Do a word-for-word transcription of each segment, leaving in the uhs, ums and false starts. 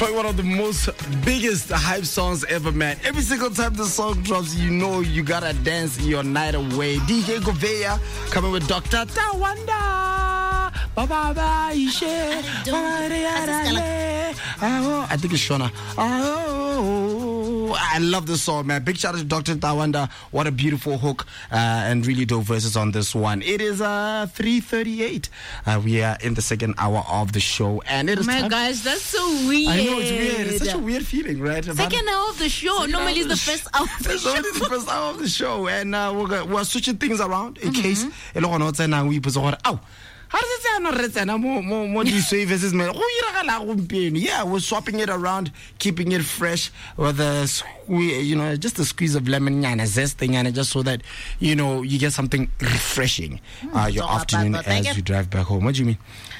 Probably one of the most biggest hype songs ever, man. Every single time the song drops, you know you gotta dance your night away. D J Govea coming with Doctor Tawanda. Baba Ishe. I think it's Shona. Oh, I love this song, man. Big shout out to Doctor Tawanda. What a beautiful hook uh, and really dope verses on this one. It is uh, three thirty-eight. Uh, we are in the second hour of the show, and it is. Oh my time- gosh, that's so weird. I know it's weird. It's such a weird feeling, right? Second hour of the show. Normally, it's the first hour of the It's show. only the first hour of the show, and uh, we're, go- we're switching things around in mm-hmm. case. Oh. How does it sound? More, more, more these verses, man. Yeah, we're swapping it around, keeping it fresh with a sque- you know, just a squeeze of lemon and a zesting, and just so that you know you get something refreshing uh, your afternoon as you drive back home. What do you mean?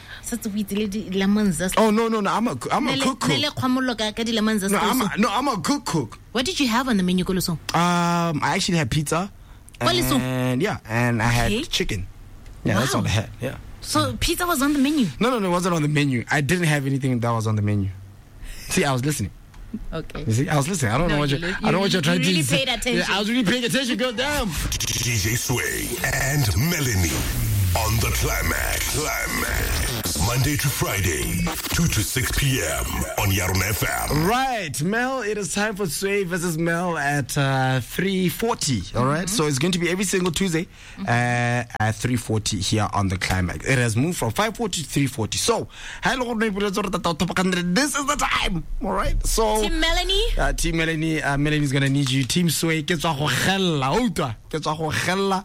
Oh no, no, no! I'm a, I'm a cook cook. No, I'm a, no, I'm a cook cook. What did you have on the menu, Koloso? Um, I actually had pizza, and yeah, and I had okay. chicken. Yeah, wow. That's all I had. Yeah. So pizza was on the menu? No, no, no, it wasn't on the menu. I didn't have anything that was on the menu. See, I was listening. Okay. You see, I was listening. I don't no, know what you. You're, I don't know what you're trying you really to. Really paid attention. Yeah, I was really paying attention. Go down. D J Sway and Melanie on the Climax. Climax. Monday to Friday, two to six p.m. on Yarona F M. Right, Mel. It is time for Sway versus Mel at uh, three forty. All right, mm-hmm. So it's going to be every single Tuesday mm-hmm. uh, at three forty here on the Climax. It has moved from five forty to three forty. So, hello, this is the time. All right. So, Team Melanie. Uh, Team Melanie. Uh, Melanie's gonna need you. Team Sway. Get your hella out. Get your hella.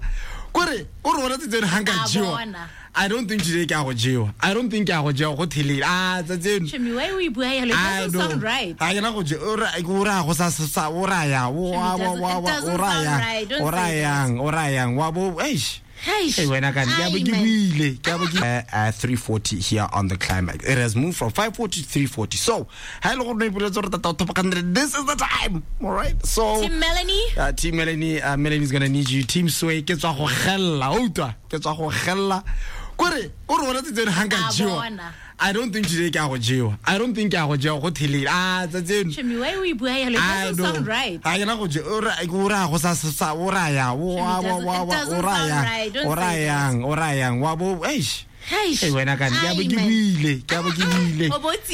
I don't think today I would jail. I don't think I would jail. What he ah, that's it. Why we buy it doesn't sound right. I know what you ora ora was a oraya. Oraya. Oraya. Oraya. Wabo. Eish. Hey, when I can at three forty here on the Climax. It has moved from five forty to three forty. So, hello, this is the time. All right. So, Team Melanie. Uh, Team Melanie. Uh, Melanie's gonna need you. Team Sway. Get your hella out. Get your hella. I don't think today I would jail. I don't think I would jail. What he ah, that's it. Why we buy it doesn't sound right. I know what you ora ora was a oraya. Oraya. Oraya. Oraya. Wabo. Eish. Hey, when I can.